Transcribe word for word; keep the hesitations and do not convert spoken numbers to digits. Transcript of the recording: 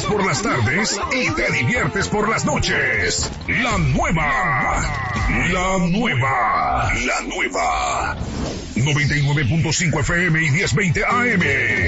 por las tardes y te diviertes por las noches. La nueva. La nueva. La nueva. noventa y nueve punto cinco F M y diez veinte A M.